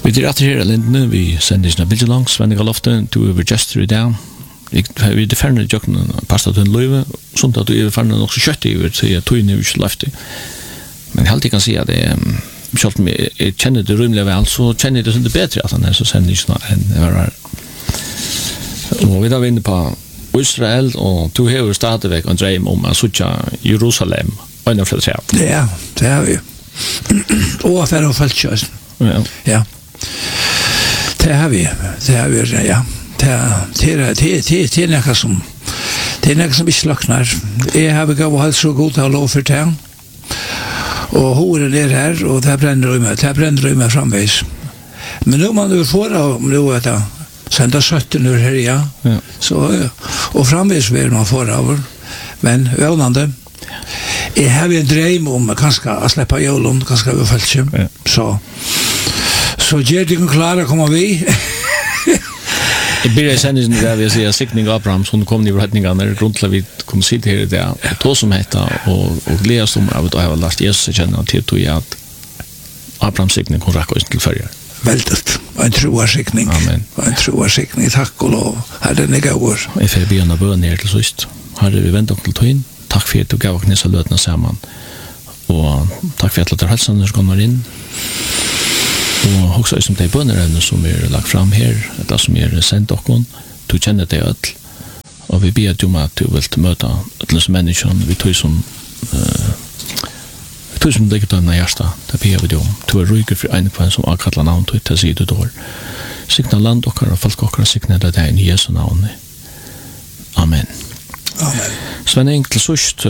Vi er etter her, Lindene, vi sender sina bilder langs, Svenninga Loften, du er gestor I dag. Vi er ferdig i jøkken, passet til en løyve, sånn at du er ferdig nok så kjøtt I, så jeg tog inn I ikke løftig. Men jeg alltid kan si at selv om jeg kjenner det rymelig vel, så kjenner jeg det som det bedre at han er så sender enn jeg var her. Og vi er inne på Israel, og du har jo stadigvæk en drøm om å sutte Jerusalem, og en av flere seg. Ja, det har vi. Og affære og feltkjøs. Ja. Det har vi, ja. Det er nekka som ikke slaknar. Jeg har gav og hatt så god til å lov for det. Og horen er her, og det brenner i meg framveis. Men nå man jo får av, nå vet jeg, senda 17 år her, ja. Så, og framveis vil man få av, men vevnande. Jeg har en drøm om kanskje å slippe jølen, kanskje vi følt ikke. Så gjør de kan klare å komme vi. Jeg blir sendingen der vi sier Sikning Abraham, som kom I forretningene, rundt til vi kom sitte her I det, og to som heter, og gledes om av at jeg har lært Jesus kjenne til tog at Abrahams sikning kom rakke oss til førjer. Veldig, og en troarsikning. Amen. Og en troarsikning, takk og lov. Herren er gaur. Jeg får begynne å bøne her til sist. Herre, vi venter til togjen. Takk for at du gav knisa løtene sammen. Og takk for at du har helsene som kommer inn. Og også som de bønnerevne som lagt fram her, det som sendt dere, du kjenner det alt. Og vi ber om at du vil møte alle mennesker, vi tog som ligger til denne hjertet, det ber vi om. Du ryker for en kvann som akkurat navn til å si det dår. Sikna land dere og folk dere, sikna det I Jesu navn. Amen. Amen. Svenning til sørst,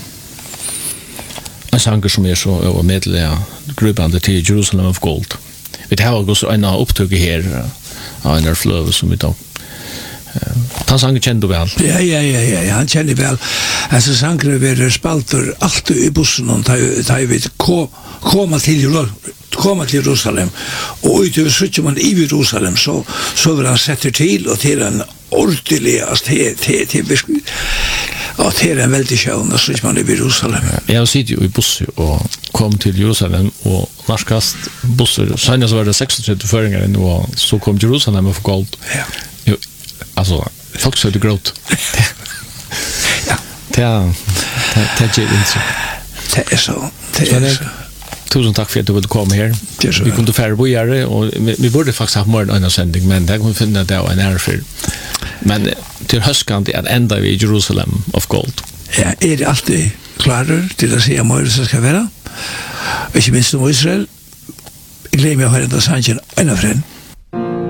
en sanger som så medelig grubbande til Jerusalem of Gold. Vi har også en opptøk her av en fløve som vi tar. Han sanger kjenner du vel? Ja, han kjenner vel. Altså sanger vi spalter alltid I bussen da vi kommer til Jerusalem. Og utover så man I Jerusalem, så vil han setter til, og til en ordentlig, til virkelig. Og til en veldig sjøvn, så ikke man I Jerusalem. Jeg sitter jo I busser og kom til Jerusalem, og narskast busser. Senest var det 36 føringer, og så kom Jerusalem og for gold. Ja. Altså, folk sødde gråt. Ja. Det ikke inntrykk. Det så. Tusen takk for at du ville komme her. Vi kunne færre bo gjøre, og vi burde faktisk ha morgen en sending, men det kunne vi finne det var en ære for. Men til høstkant at enda vi I Jerusalem of Gold. Ja, det alltid klarer til å si hva det skal være. Ikke minst om Israel. Jeg gleder meg å høre enda sannsyn en av frem.